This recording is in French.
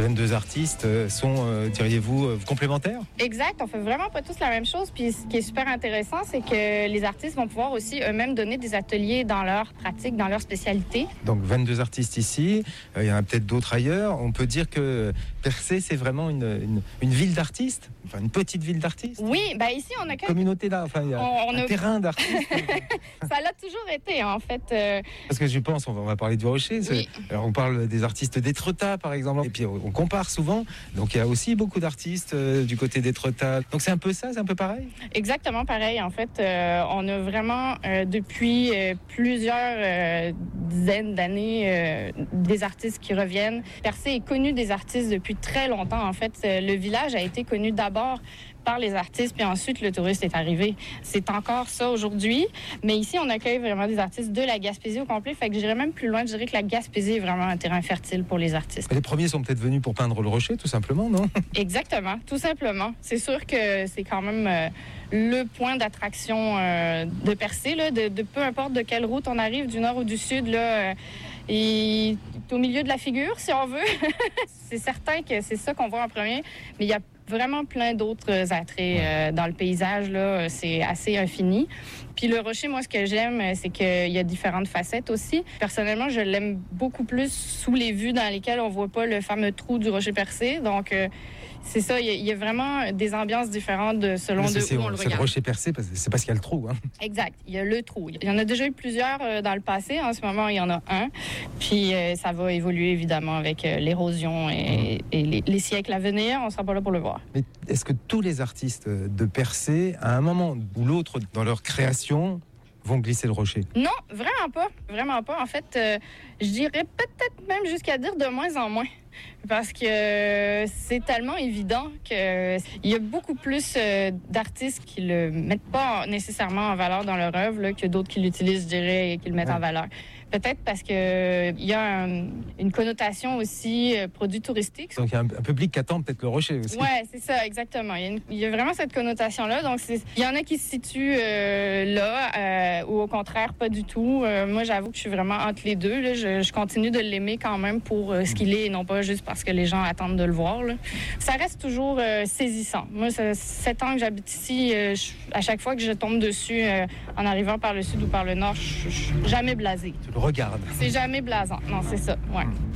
22 artistes sont, diriez-vous, complémentaires? Exact, on fait vraiment pas tous la même chose. Puis ce qui est super intéressant, c'est que les artistes vont pouvoir aussi eux-mêmes donner des ateliers dans leur pratique, dans leur spécialité. Donc 22 artistes ici, il y en a peut-être d'autres ailleurs. On peut dire que Percé, c'est vraiment une ville d'artistes, enfin une petite ville d'artistes. Oui, ben ici on a communauté là, enfin il y a un terrain d'artistes. Ça l'a toujours été en fait. Parce que je pense, on va parler du Rocher. Oui. Alors on parle des artistes d'Étretat par exemple, et puis on compare souvent. Donc il y a aussi beaucoup d'artistes du côté d'Étretat. Donc c'est un peu ça, c'est un peu pareil. Exactement pareil. En fait, on a vraiment depuis plusieurs dizaines d'années des artistes qui reviennent. Percé est connu des artistes depuis très longtemps. En fait, le village a été connu d'abord par les artistes, puis ensuite le touriste est arrivé. C'est encore ça aujourd'hui, mais ici on accueille vraiment des artistes de la Gaspésie au complet, fait que j'irais même plus loin, je dirais que la Gaspésie est vraiment un terrain fertile pour les artistes. Les premiers sont peut-être venus pour peindre le Rocher, tout simplement, non? Exactement, tout simplement. C'est sûr que c'est quand même le point d'attraction de Percé, là, de peu importe de quelle route on arrive, du nord ou du sud, là, et au milieu de la figure, si on veut. C'est certain que c'est ça qu'on voit en premier, mais il y a vraiment plein d'autres attraits dans le paysage, là. C'est assez infini. Puis le Rocher, moi, ce que j'aime, c'est qu'il y a différentes facettes aussi. Personnellement, je l'aime beaucoup plus sous les vues dans lesquelles on voit pas le fameux trou du Rocher Percé. Donc, c'est ça, il y a vraiment des ambiances différentes selon où on le regarde. C'est le Rocher Percé, c'est parce qu'il y a le trou. Hein. Exact, il y a le trou. Il y en a déjà eu plusieurs dans le passé. En ce moment, il y en a un. Puis ça va évoluer évidemment avec l'érosion et les siècles à venir. On ne sera pas là pour le voir. Mais est-ce que tous les artistes de Percé, à un moment ou l'autre dans leur création, vont glisser le rocher? Non, vraiment pas. Vraiment pas. En fait, je dirais peut-être même jusqu'à dire de moins en moins. Parce que c'est tellement évident qu'il y a beaucoup plus d'artistes qui le mettent pas nécessairement en valeur dans leur œuvre là, que d'autres qui l'utilisent, je dirais, et qui le mettent en valeur. Peut-être parce qu'il y a une connotation aussi produit touristique. Donc il y a un public qui attend peut-être le rocher aussi. Oui, c'est ça, exactement. Il y a vraiment cette connotation-là. Donc il y en a qui se situent là ou au contraire pas du tout. Moi, j'avoue que je suis vraiment entre les deux. Là. Je continue de l'aimer quand même pour ce qu'il est et non pas juste parce que les gens attendent de le voir. Là. Ça reste toujours saisissant. Moi, ça 7 ans que j'habite ici, à chaque fois que je tombe dessus en arrivant par le sud ou par le nord, je suis jamais blasée. Tu le regardes. C'est jamais blasant. Non, c'est ça. Ouais.